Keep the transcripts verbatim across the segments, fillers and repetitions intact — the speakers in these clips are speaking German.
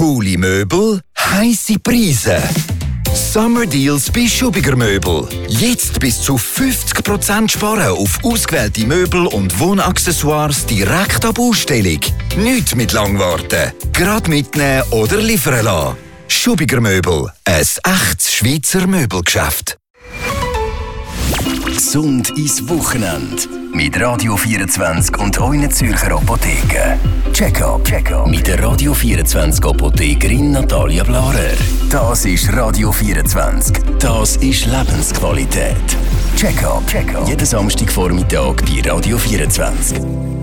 Coole Möbel, heisse Preise. Summer Deals bei Schubiger Möbel. Jetzt bis zu fünfzig Prozent sparen auf ausgewählte Möbel und Wohnaccessoires direkt ab Ausstellung. Nicht mit lang warten. Gerade mitnehmen oder liefern lassen. Schubiger Möbel. Ein echtes Schweizer Möbelgeschäft. Gesund ins Wochenende. Mit Radio vierundzwanzig und euren Zürcher Apotheken. Check-up, Check-up mit der Radio vierundzwanzig Apothekerin Natalia Blarer. Das ist Radio vierundzwanzig. Das ist Lebensqualität. Check-up, Check-up jeden Samstagvormittag bei Radio vierundzwanzig.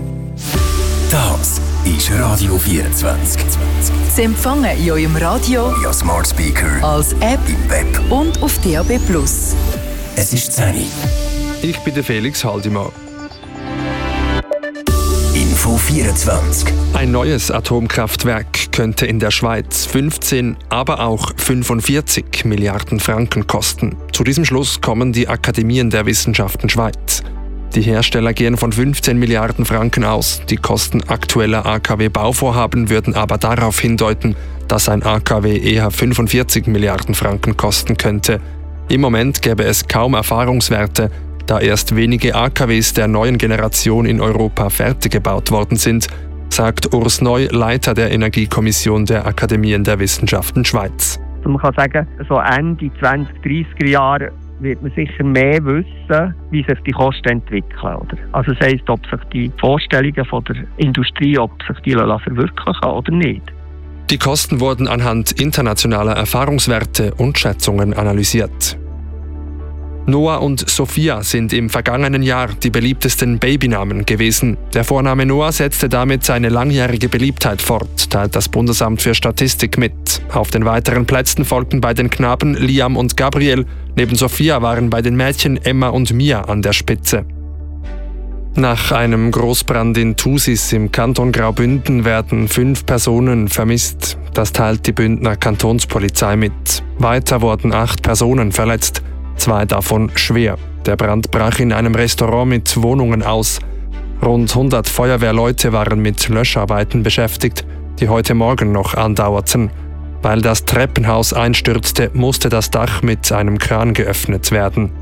Das ist Radio vierundzwanzig. Sie empfangen in eurem Radio, via Smart Speaker, als App im Web und auf D A B plus. Es ist zehn Uhr. Ich bin der Felix Haldimann. Info vierundzwanzig. Ein neues Atomkraftwerk könnte in der Schweiz fünfzehn, aber auch fünfundvierzig Milliarden Franken kosten. Zu diesem Schluss kommen die Akademien der Wissenschaften Schweiz. Die Hersteller gehen von fünfzehn Milliarden Franken aus. Die Kosten aktueller A K W-Bauvorhaben würden aber darauf hindeuten, dass ein A K W eher fünfundvierzig Milliarden Franken kosten könnte. Im Moment gäbe es kaum Erfahrungswerte, da erst wenige A K Ws der neuen Generation in Europa fertig gebaut worden sind, sagt Urs Neu, Leiter der Energiekommission der Akademien der Wissenschaften Schweiz. Man kann sagen, so Ende zwanzig, dreißiger Jahre wird man sicher mehr wissen, wie sich die Kosten entwickeln. Oder? Also das heisst, ob sich die Vorstellungen von der Industrie, ob sich die verwirklichen oder nicht. Die Kosten wurden anhand internationaler Erfahrungswerte und Schätzungen analysiert. Noah und Sophia sind im vergangenen Jahr die beliebtesten Babynamen gewesen. Der Vorname Noah setzte damit seine langjährige Beliebtheit fort, teilt das Bundesamt für Statistik mit. Auf den weiteren Plätzen folgten bei den Knaben Liam und Gabriel. Neben Sophia waren bei den Mädchen Emma und Mia an der Spitze. Nach einem Großbrand in Thusis im Kanton Graubünden werden fünf Personen vermisst. Das teilt die Bündner Kantonspolizei mit. Weiter wurden acht Personen verletzt. Zwei davon schwer. Der Brand brach in einem Restaurant mit Wohnungen aus. Rund hundert Feuerwehrleute waren mit Löscharbeiten beschäftigt, die heute Morgen noch andauerten. Weil das Treppenhaus einstürzte, musste das Dach mit einem Kran geöffnet werden.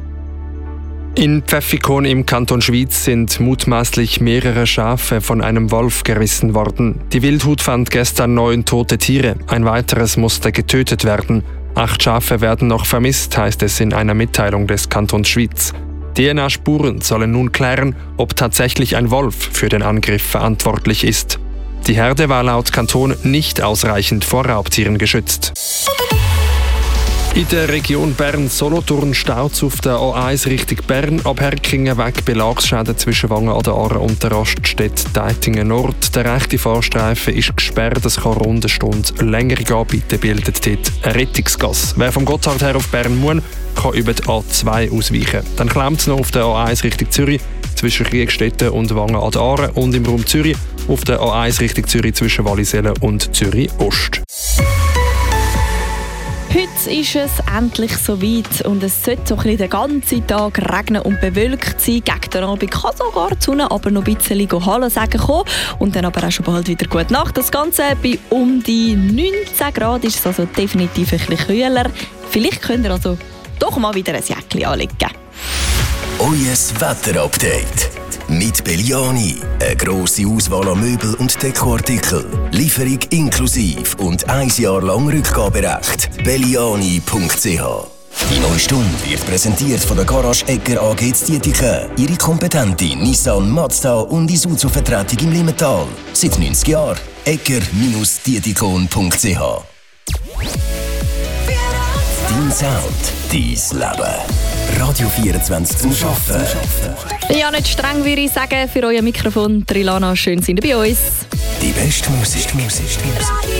In Pfäffikon im Kanton Schwyz sind mutmaßlich mehrere Schafe von einem Wolf gerissen worden. Die Wildhut fand gestern neun tote Tiere. Ein weiteres musste getötet werden. Acht Schafe werden noch vermisst, heißt es in einer Mitteilung des Kantons Schwyz. D N A-Spuren sollen nun klären, ob tatsächlich ein Wolf für den Angriff verantwortlich ist. Die Herde war laut Kanton nicht ausreichend vor Raubtieren geschützt. In der Region Bern-Solothurn staut es auf der A eins Richtung Bern, ab Herkingen weg Belagsschäden zwischen Wangen an der Aare und der Raststätte Deitingen Nord. Der rechte Fahrstreifen ist gesperrt, es kann rund eine Stunde länger gehen, bitte bildet dort eine Rettungsgasse. Wer vom Gotthard her auf Bern muss, kann über die A zwei ausweichen. Dann klemmt es noch auf der A eins Richtung Zürich zwischen Kriegstetten und Wangen an der Aare und im Raum Zürich auf der A eins Richtung Zürich zwischen Wallisellen und Zürich Ost. Heute ist es endlich soweit und es sollte so ein bisschen den ganzen Tag regnen und bewölkt sein. Gegen den Abend kann sogar die Sonne aber noch ein bisschen Hallo sagen kommen und dann aber auch schon bald wieder gute Nacht. Das Ganze bei um die neunzehn Grad ist es also definitiv ein bisschen kühler. Vielleicht könnt ihr also doch mal wieder ein Jäckchen anlegen. Euer Wetterupdate mit Belliani. Eine grosse Auswahl an Möbel und Dekoartikel. Lieferung inklusive und ein Jahr lang Rückgaberecht. belliani punkt c h. Die neue Stunde wird präsentiert von der Garage Egger A G Dietike. Ihre kompetente Nissan, Mazda und Isuzu-Vertretung im Limmental. Seit neunzig Jahren. egger Dietikon punkt c h. Dein Sound, dein Leben. Radio vierundzwanzig zum Arbeiten. Ja, nicht streng würde ich sagen, für euer Mikrofon Trilana, schön sind ihr bei uns. Die beste Musik. Musik.